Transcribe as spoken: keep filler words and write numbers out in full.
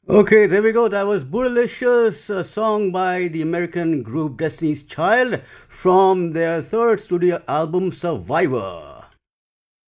Okay, there we go. That was Bootylicious, a song by the American group Destiny's Child from their third studio album, Survivor.